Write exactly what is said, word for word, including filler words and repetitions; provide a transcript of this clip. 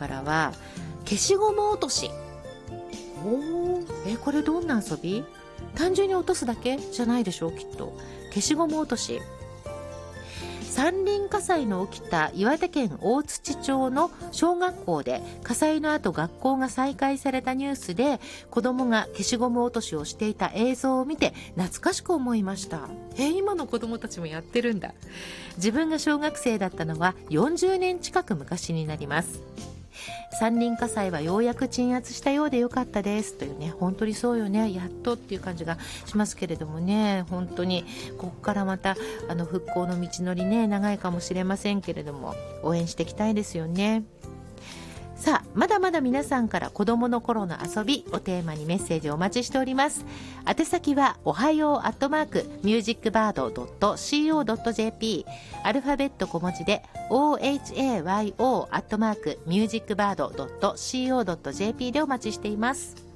からは消しゴム落とし。おー、えこれどんな遊び？単純に落とすだけじゃないでしょきっと。消しゴム落とし。山林火災の起きた岩手県大槌町の小学校で火災の後学校が再開されたニュースで子供が消しゴム落としをしていた映像を見て懐かしく思いました。えー、今の子供たちもやってるんだ。自分が小学生だったのはよんじゅうねん近く昔になります。山林火災はようやく鎮圧したようでよかったですというね、本当にそうよね、やっとっていう感じがしますけれどもね、本当にここからまたあの復興の道のりね、長いかもしれませんけれども応援していきたいですよね。さあ、まだまだ皆さんから子どもの頃の遊びをテーマにメッセージをお待ちしております。宛先はおはようアットマークミュージックバードドットシーオードットジェーピー、 アルファベット小文字で オーエイチエーワイオー アットマークミュージックバードドットシーオードットジェーピー でお待ちしています。